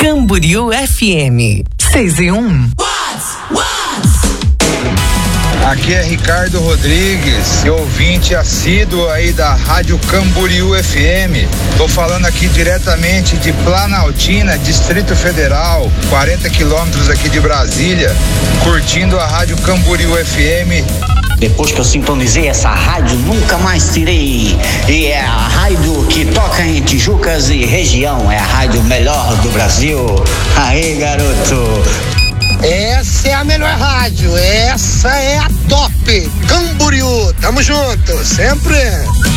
Camboriú FM 6-1. Aqui é Ricardo Rodrigues, ouvinte assíduo aí da Rádio Camboriú FM. Tô falando aqui diretamente de Planaltina, Distrito Federal, 40 quilômetros aqui de Brasília, curtindo a Rádio Camboriú FM. Depois que eu sintonizei essa rádio, nunca mais tirei. E é a rádio que toca em Tijucas e região. É a rádio melhor do Brasil. Aí, garoto. Essa é a melhor rádio. Essa é a top. Camboriú, tamo junto, sempre.